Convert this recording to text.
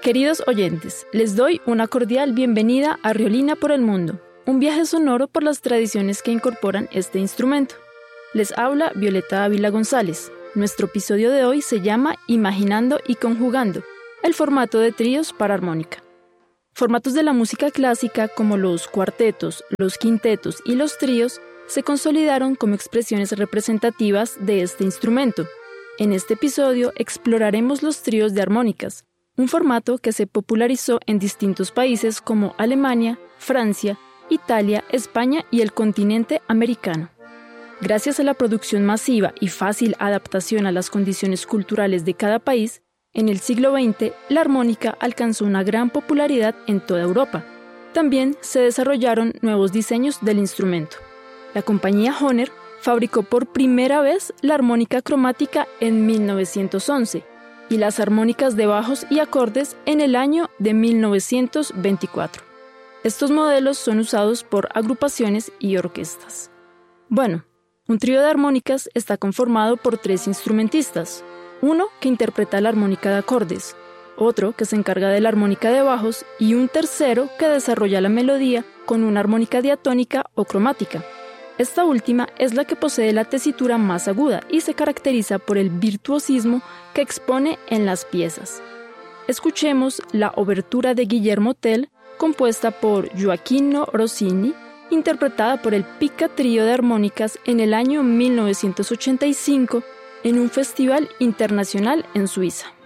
Queridos oyentes, les doy una cordial bienvenida a Riolina por el Mundo, un viaje sonoro por las tradiciones que incorporan este instrumento. Les habla Violeta Ávila González. Nuestro episodio de hoy se llama Imaginando y Conjugando, el formato de tríos para armónica. Formatos de la música clásica como los cuartetos, los quintetos y los tríos se consolidaron como expresiones representativas de este instrumento. En este episodio exploraremos los tríos de armónicas, un formato que se popularizó en distintos países como Alemania, Francia, Italia, España y el continente americano. Gracias a la producción masiva y fácil adaptación a las condiciones culturales de cada país, en el siglo XX la armónica alcanzó una gran popularidad en toda Europa. También se desarrollaron nuevos diseños del instrumento. La compañía Hohner fabricó por primera vez la armónica cromática en 1911 y las armónicas de bajos y acordes en el año de 1924. Estos modelos son usados por agrupaciones y orquestas. Bueno, un trío de armónicas está conformado por 3 instrumentistas, uno que interpreta la armónica de acordes, otro que se encarga de la armónica de bajos y un tercero que desarrolla la melodía con una armónica diatónica o cromática. Esta última es la que posee la tesitura más aguda y se caracteriza por el virtuosismo que expone en las piezas. Escuchemos la obertura de Guillermo Tell, compuesta por Gioacchino Rossini, interpretada por el Pica Trío de Armónicas en el año 1985 en un festival internacional en Suiza.